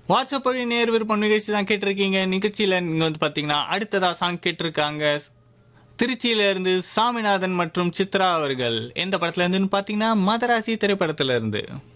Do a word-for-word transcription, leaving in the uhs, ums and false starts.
WhatsApp வழி நேர் விருப்பம் நிகழ்ச்சி தான் கேட்டிருக்கீங்க. நிகழ்ச்சியில நீங்க வந்து பாத்தீங்கன்னா அடுத்ததா சாங் கேட்டிருக்காங்க திருச்சியில இருந்து சாமிநாதன் மற்றும் சித்ரா அவர்கள். எந்த படத்துல இருந்துன்னு பாத்தீங்கன்னா மதராசி திரைப்படத்துல இருந்து.